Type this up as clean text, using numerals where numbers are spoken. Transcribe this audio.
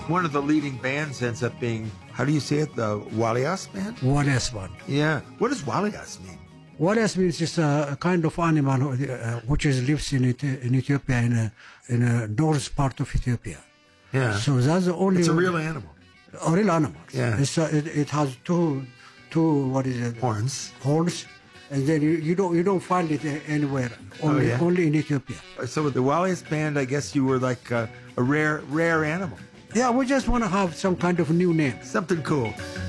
one of the leading bands ends up being, how do you say it, the Walias band? Walias band. Yeah. What does Walias mean? Walias means just a kind of animal which lives in Ethiopia, in a north part of Ethiopia. Yeah. So that's the only... It's a real animal. A real animal. Yeah. It has two, what is it? Horns. Horns. And then you don't find it anywhere, only in Ethiopia. So with the Walias band, I guess you were like a rare animal. Yeah, we just want to have some kind of new name. Something cool.